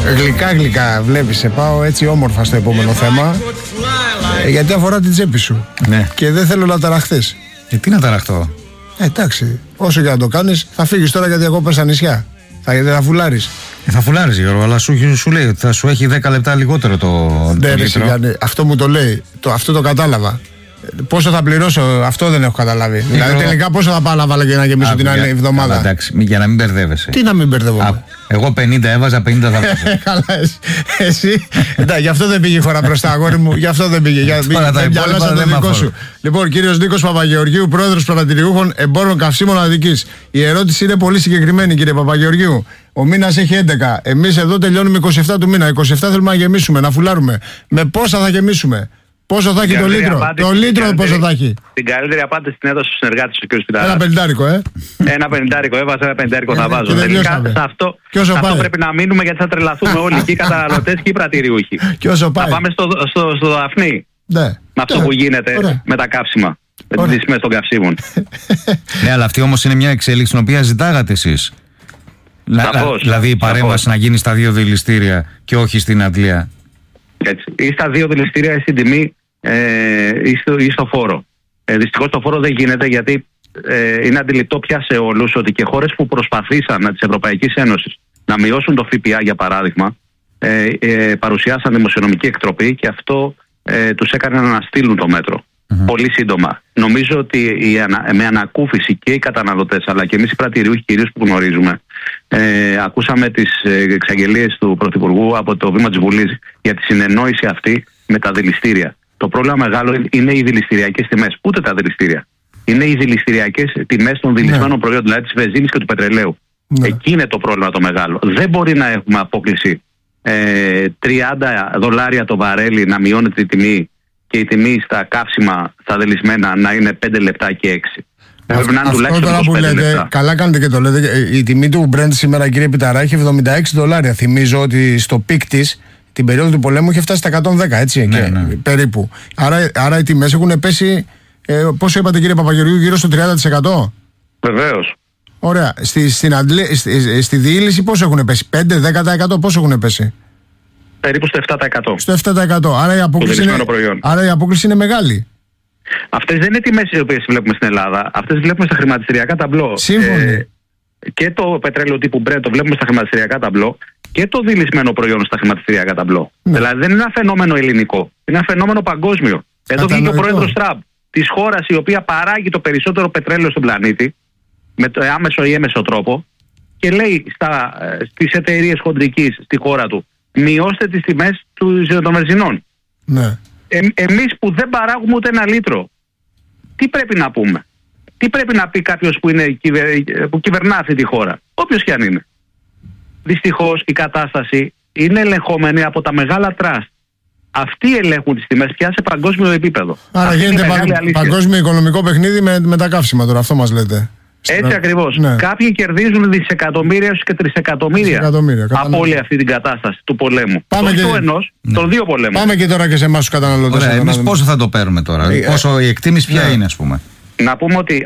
Γλυκά βλέπεις, πάω έτσι όμορφα στο επόμενο θέμα, γιατί αφορά την τσέπη σου. Ναι. Και δεν θέλω να ταραχθείς. Τι να ταραχτώ? Εντάξει, όσο και να το κάνεις, θα φύγεις τώρα για διακόπες στα νησιά. Θα φουλάρεις. Θα φουλάρεις, Γιώργο, αλλά σου λέει ότι θα σου έχει 10 λεπτά λιγότερο το λίτρο. Αυτό μου το λέει, αυτό το κατάλαβα. Πόσο θα πληρώσω, αυτό δεν έχω καταλάβει. Δηλαδή τελικά πόσο θα πάω να βάλω για να γεμίσω την άλλη εβδομάδα. Εντάξει, για να μην μπερδεύεσαι. Τι να μην μπερδεύομαι? Εγώ 50 έβαζα, 50 θα βάζω. Καλά, εσύ. Εντάξει, γι' αυτό δεν πήγε η χώρα μπροστά, αγόρι μου. Γι' αυτό δεν πήγε. Διαλάσα το δικό σου. Λοιπόν, κύριος Νίκος Παπαγεωργίου, πρόεδρος Πρατηρηγούχων Εμπόρων Καυσίμων Αττικής. Η ερώτηση είναι πολύ συγκεκριμένη, κύριε Παπαγεωργίου. Ο μήνας έχει 11. Εμείς εδώ τελειώνουμε 27 του μήνα. 27 θέλουμε να γεμίσουμε, να φουλάρουμε. Με πόσα θα γεμίσουμε? Πόσο θα έχει το λίτρο? Το λίτρο πόσο θα έχει? Την καλύτερη απάντηση την έδωσε ο συνεργάτης ο κ. Σπιταράς. Ένα πεντάρικο, Ένα πεντάρικο έβαζε, ένα πεντάρικο θα βάζω. Τελικά σε αυτό πρέπει να μείνουμε, γιατί θα τρελαθούμε όλοι και οι καταναλωτές και οι πρατηριούχοι. Θα πάμε στο Δαφνί. Ναι. Με αυτό που γίνεται με τα καύσιμα. Με τις τιμές των καυσίμων. Ναι, αλλά αυτή όμως είναι μια εξέλιξη την οποία ζητάγατε εσείς. Δηλαδή η παρέμβαση να γίνει στα 2 δηληστήρια και όχι στην Αντλία. Έτσι. Ή στα 2 δηληστήρια ή στην τιμή ή στο φόρο. Δυστυχώς το φόρο δεν γίνεται, γιατί είναι αντιληπτό πια σε όλους ότι και χώρες που προσπαθήσαν της Ευρωπαϊκής Ένωσης να μειώσουν το ΦΠΑ, για παράδειγμα, παρουσιάσαν δημοσιονομική εκτροπή και αυτό τους έκανε να αναστείλουν το μέτρο. Πολύ σύντομα. Νομίζω ότι με ανακούφιση και οι καταναλωτές, αλλά και εμείς οι πρατηριούχοι κυρίως που γνωρίζουμε, ακούσαμε τις εξαγγελίες του Πρωθυπουργού από το βήμα της Βουλής για τη συνεννόηση αυτή με τα δηληστήρια. Το πρόβλημα μεγάλο είναι οι δηληστηριακές τιμές. Ούτε τα δηληστήρια. Είναι οι δηληστηριακές τιμές των δηλισμένων προϊόντων, δηλαδή της βενζίνης και του πετρελαίου. Εκεί είναι το πρόβλημα το μεγάλο. Δεν μπορεί να έχουμε απόκληση $30 το βαρέλι να μειώνεται η τιμή και η τιμή στα καύσιμα στα δηλισμένα να είναι 5 λεπτά και 6. Πρέπει να είναι τουλάχιστον 25 λεπτά. Καλά κάνετε και το λέτε. Η τιμή του Brent σήμερα, κύριε Πιταρά, έχει $76. Θυμίζω ότι στο πικ της την περίοδο του πολέμου είχε φτάσει στα 110, έτσι, περίπου. Άρα οι τιμές έχουν πέσει, πόσο είπατε, κύριε Παπαγεωργίου, γύρω στο 30%. Βεβαίως. Ωραία. Στη διήλυση πόσο έχουν πέσει? 5-10% πόσο έχουν πέσει? Περίπου στο 7%. Στο 7%. Άρα η απόκληση είναι μεγάλη. Αυτές δεν είναι τιμές τις οποίες βλέπουμε στην Ελλάδα. Αυτές βλέπουμε στα χρηματιστηριακά ταμπλό. Σύμφωνοι. Και το πετρέλαιο τύπου Brent το βλέπουμε στα χρηματιστηριακά ταμπλό και το δηλισμένο προϊόν στα χρηματιστηριακά ταμπλό. Ναι. Δηλαδή δεν είναι ένα φαινόμενο ελληνικό. Είναι ένα φαινόμενο παγκόσμιο. Εδώ βγήκε ο πρόεδρος Τραμπ της χώρας η οποία παράγει το περισσότερο πετρέλαιο στον πλανήτη με το άμεσο ή έμεσο τρόπο και λέει στις εταιρείες χοντρικής στη χώρα του: μειώστε τις τιμές των βενζινών. Ναι. Εμείς που δεν παράγουμε ούτε ένα λίτρο, τι πρέπει να πούμε? Τι πρέπει να πει κάποιος που κυβερνά αυτή τη χώρα, όποιος και αν είναι? Δυστυχώς η κατάσταση είναι ελεγχόμενη από τα μεγάλα τραστ. Αυτοί ελέγχουν τις τιμές πια σε παγκόσμιο επίπεδο. Άρα γίνεται παγκόσμιο οικονομικό παιχνίδι με τα καύσιμα τώρα, αυτό μας λέτε? Έτσι ακριβώς. Ναι. Κάποιοι κερδίζουν δισεκατομμύρια και τρισεκατομμύρια από όλη αυτή την κατάσταση του πολέμου. Των δύο πολέμων. Πάμε και τώρα και σε εμάς τους καταναλωτές. Εμείς πόσο θα το παίρνουμε τώρα? Η εκτίμηση ποια είναι, ας πούμε? Να πούμε ότι